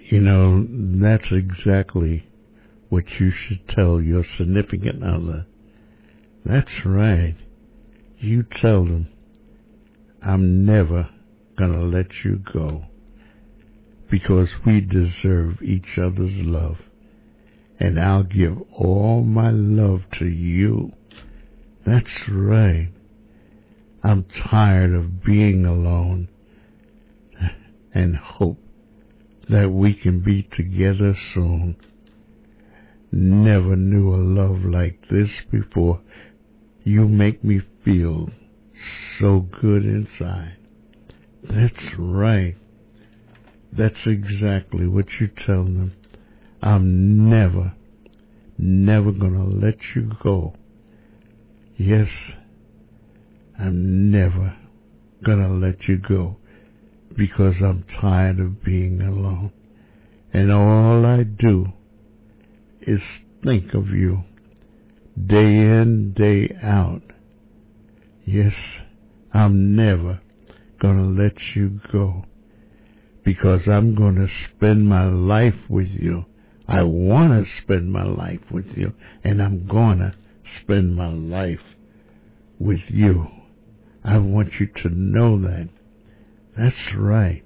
You know, that's exactly what you should tell your significant other. That's right. You tell them, I'm never gonna let you go because we deserve each other's love. And I'll give all my love to you. That's right. I'm tired of being alone and hope that we can be together soon. Never knew a love like this before. You make me feel so good inside. That's right. That's exactly what you tell them. I'm never gonna let you go. Yes, I'm never gonna let you go because I'm tired of being alone. And all I do is think of you day in, day out. Yes, I'm never gonna let you go because I'm gonna spend my life with you. I wanna spend my life with you, and I'm gonna spend my life with you. I want you to know that. That's right.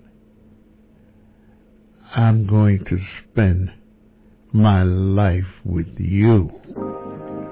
I'm going to spend my life with you.